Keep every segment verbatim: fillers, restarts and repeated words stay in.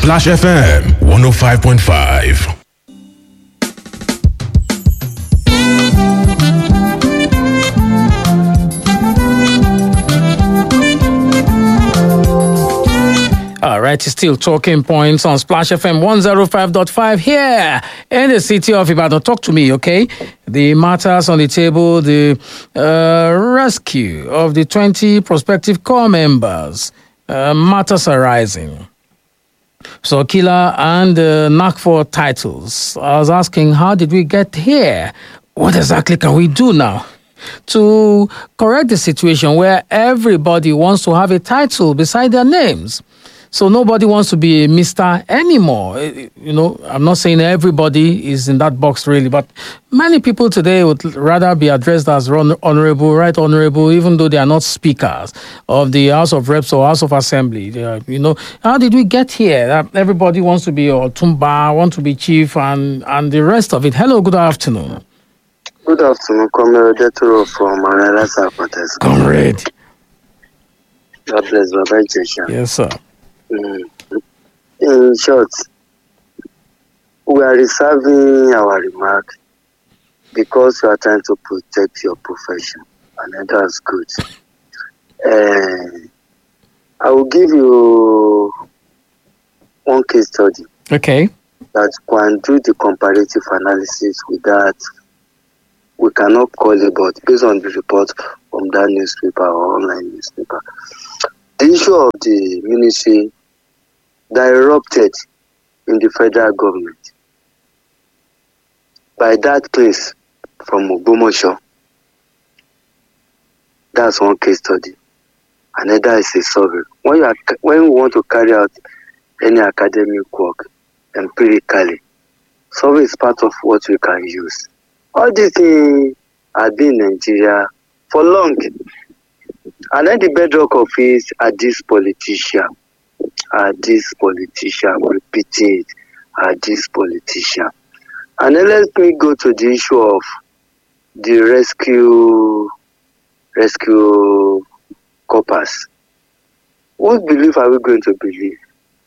Splash F M one oh five point five. All right, still talking points on Splash F M one oh five point five here in the city of Ibadan. Talk to me, okay? The matters on the table, the uh, rescue of the twenty prospective corps members, uh, matters arising. So, Killer and uh, N A C for titles. I was asking, how did we get here? What exactly can we do now to correct the situation where everybody wants to have a title beside their names? So nobody wants to be a Mister anymore. You know, I'm not saying everybody is in that box really, but many people today would rather be addressed as honorable, right honorable, even though they are not speakers of the House of Reps or House of Assembly. Are, you know, how did we get here? Everybody wants to be Otumba, want to be chief, and, and the rest of it. Hello, good afternoon. Good afternoon, Comrade Detoro from Manila South. Comrade. God bless Baba Jesha. Yes, sir. Mm. In short, we are reserving our remarks because we are trying to protect your profession, and that's good. Uh, I will give you one case study. Okay. That can do the comparative analysis with that. We cannot call it, but based on the report from that newspaper or online newspaper. The issue of the ministry that erupted in the federal government by that place from Ogbomoso. That's one case study. Another is a survey. When you are, when we want to carry out any academic work empirically, survey is part of what we can use. All these things have been in Nigeria for long. And then the bedrock of it are these politicians. Are these politicians repeating it? Are these politicians? And then let me go to the issue of the rescue rescue corpus. What belief are we going to believe?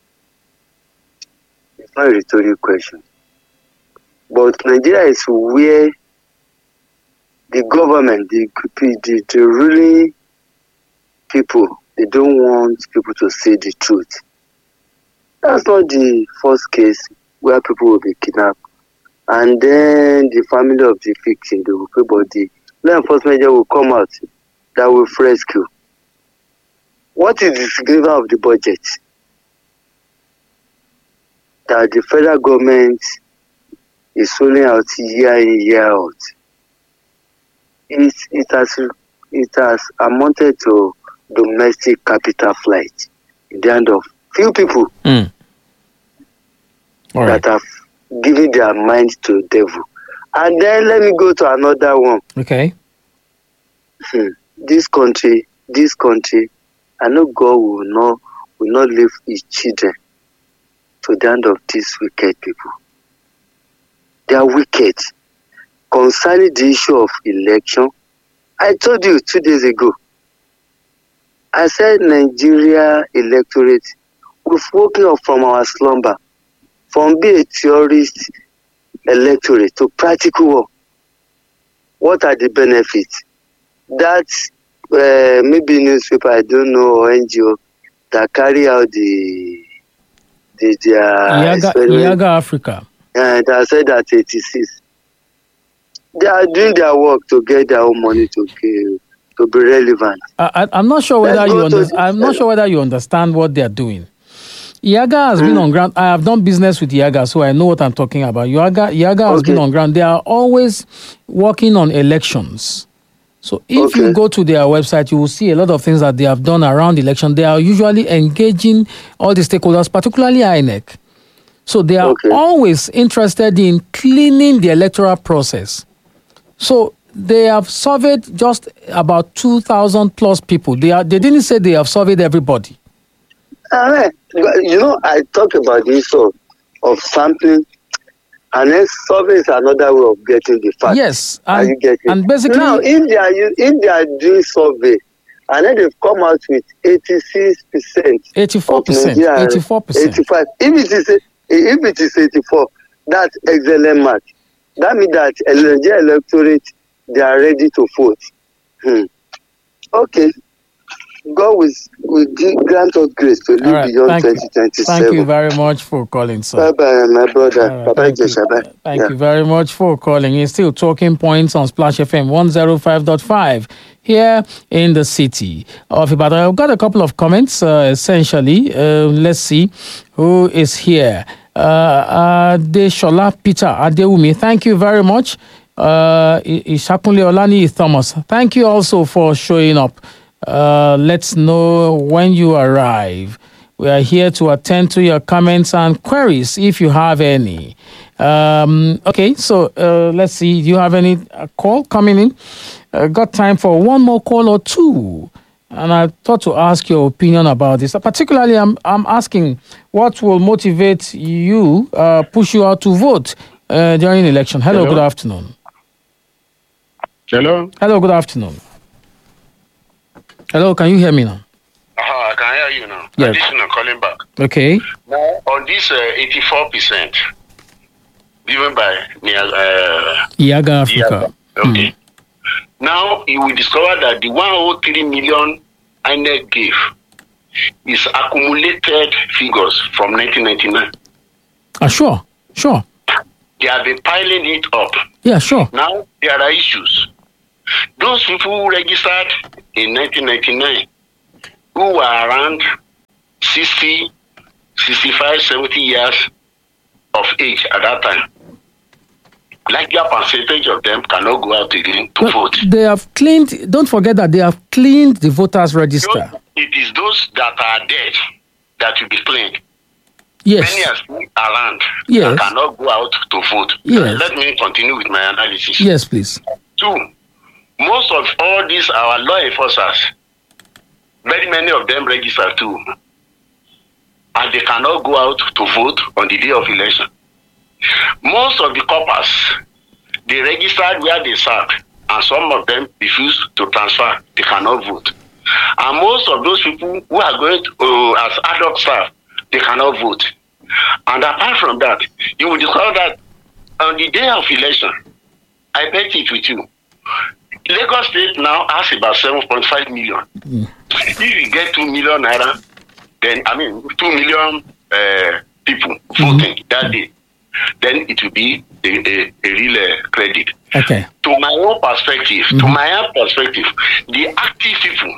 It's not a rhetorical question. But Nigeria is where the government, the, the, the ruling people, they don't want people to say the truth. That's not the first case where people will be kidnapped. And then the family of the victim, they will pay, but the law enforcement will come out that will rescue. What is the significance of the budget? That the federal government is rolling out year in, year out. It, it, has, it has amounted to domestic capital flight in the hand of few people mm. All right. that have given their mind to the devil. And then let me go to another one. Okay. Hmm. This country, this country, I know God will not will not leave his children to the hand of these wicked people. They are wicked. Concerning the issue of election, I told you two days ago, I said Nigeria electorate, we've woken up from our slumber, from being a theorist electorate to practical work. What are the benefits? That uh, maybe newspaper, I don't know, or N G O, that carry out the, the their Iaga, Iaga Africa. And I said that eighty-six. They are doing their work to get their own money to give, to be relevant. I, I'm not sure whether you under, the, I'm not sure whether you understand what they are doing. Iaga has mm. been on ground. I have done business with Iaga, so I know what I'm talking about. Iaga, Iaga has okay. been on ground. They are always working on elections. So if okay. you go to their website, you will see a lot of things that they have done around election. They are usually engaging all the stakeholders, particularly I N E C. So they are okay. always interested in cleaning the electoral process. So they have surveyed just about two thousand plus people. They are. They didn't say they have surveyed everybody. Uh, you know, I talk about this of, of sampling, and then survey is another way of getting the facts. Yes, and, and, and basically, now if they are if they are doing survey, And then they've come out with eighty-six percent. eighty-four percent. eighty-four percent. eighty-five. If it is if it is eighty-four, that's excellent mark. That means that the Nigerian electorate, they are ready to vote. Hmm. Okay. God will, will grant us grace to live right. beyond twenty twenty-seven. Thank you very much for calling, sir. Bye-bye, my brother. Right. Bye-bye, Thank, you. Bye. Thank yeah. you very much for calling. You're still talking points on Splash F M one oh five point five here in the city of Ibadan. I've got a couple of comments, uh, essentially. Uh, let's see who is here. Uh, Adeshola Peter Adewumi, thank you very much. Uh, Ishakunle Olani Thomas, thank you also for showing up. Uh, let's know when you arrive. We are here to attend to your comments and queries if you have any. Um, okay, so uh, let's see. Do you have any uh, call coming in? Uh, got time for one more call or two. And I thought to ask your opinion about this. Uh, particularly, I'm I'm asking what will motivate you, uh, push you out to vote uh, during the election. Hello, Hello, good afternoon. Hello. Hello, good afternoon. Hello, can you hear me now? Uh-huh, I can hear you now. Yes. Additional calling back. Okay. Now, on this uh, eighty-four percent given by uh, Yaga Africa. Yaga. Okay. Mm. Now, you will discover that the one hundred three million I N E C gave is accumulated figures from nineteen ninety-nine. Ah, sure. Sure. They have been piling it up. Yeah, sure. Now, there are issues. Those people who registered in nineteen ninety-nine, who were around sixty, sixty-five, seventy years of age at that time, like a percentage of them cannot go out again to well, vote. They have cleaned, don't forget that they have cleaned the voters register. Those, it is those that are dead that will be cleaned. Yes. Many are still around yes. that cannot go out to vote. Yes. Let me continue with my analysis. Yes, please. Two, most of all these, our law enforcers, very many of them register too. And they cannot go out to vote on the day of election. Most of the coppers, they registered where they served, and some of them refuse to transfer. They cannot vote. And most of those people who are going to, uh, as ad hoc staff, they cannot vote. And apart from that, you will discover that on the day of election, I bet it with you, Lagos State now has about seven point five million. Mm. If you get two million naira, then, I mean, two million uh, people voting mm-hmm. that day, then it will be a, a, a real uh, credit. Okay. To my own perspective, mm-hmm. to my own perspective, the active people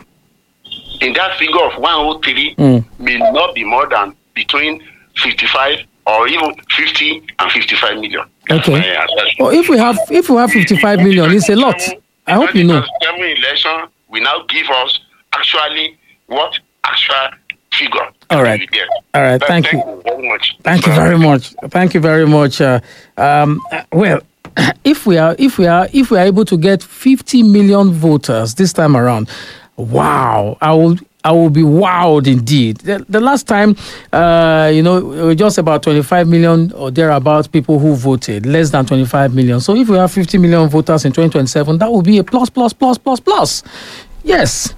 in that figure of one hundred three mm. may not be more than between fifty-five or even fifty and fifty-five million. Okay. Well, if we have if we have fifty-five million, it's a lot. I hope you know. Every election will now give us actually what actual figure. All right. All right. Thank, thank you. you very much. Thank you very much. Thank you very much. Uh, um, well, if we are if we are if we are able to get fifty million voters this time around, wow! I will. I will be wowed indeed. The, the last time, uh, you know, it was just about twenty-five million or thereabouts people who voted, less than twenty-five million. So if we have fifty million voters in twenty twenty-seven, that will be a plus, plus, plus, plus, plus. Yes.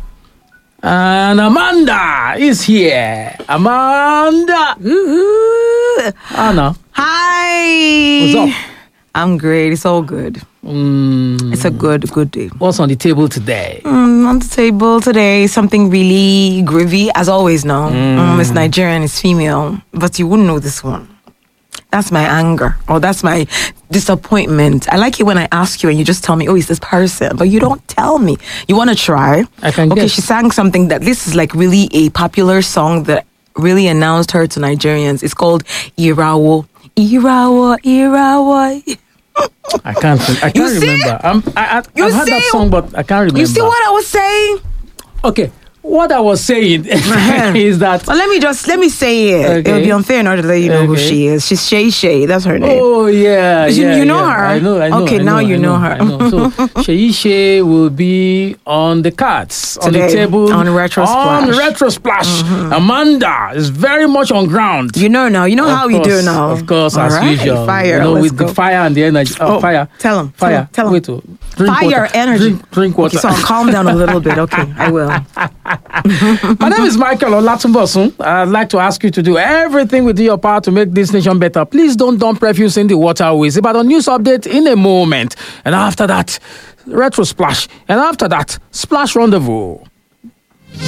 And Amanda is here. Amanda. Woo-hoo. Anna. Hi. What's up? I'm great. It's all good. Mm. It's a good, good day. What's on the table today? Mm, on the table today, something really groovy, as always now. Mm. Um, it's Nigerian, it's female, but you wouldn't know this one. That's my anger, or that's my disappointment. I like it when I ask you and you just tell me, oh, it's this person, but you don't tell me. You want to try? I can Okay, guess. she sang something that, this is like really a popular song that really announced her to Nigerians. It's called Irawo. Irawo, Irawo. I can't. I can't You see? remember. I'm, I, I, You I've heard that see? song, but I can't remember. You see what I was saying? Okay, what I was saying is that. Well, let me just let me say it. Okay. It would be unfair not to let you know who Okay. she is. She's Shay Shay. That's her name. Oh yeah, You- yeah, you know yeah. her? I know, I know. Okay, I now know, you I know her. I know. So Sheyi Shay will be on the cards, on the Today, table, on Retro on Splash. Mm-hmm. Retro Splash. Amanda is very much on ground. You know now. You know Of how we do course, now. Of course, All as right, usual. Fire. You know, let's with go. the fire and the energy. Oh, Oh, fire. tell 'em, tell Fire. 'em, tell 'em. Wait, oh, drink Fire water. energy. Drink, drink water. Okay, so I'll calm down a little bit. Okay, I will. My name is Michael Olatunbosun. I'd like to ask you to do everything within your power to make this nation better. Please don't dump refuse in the waterways. About a news update in a moment. And after that, Retro Splash. And after that, Splash Rendezvous.